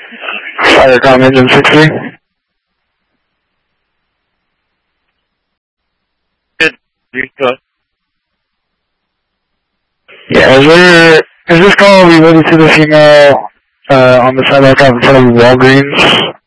Firecom engine 60. Good. Go. Yeah, is this call will be ready to the female on the sidewalk out in front of Walgreens?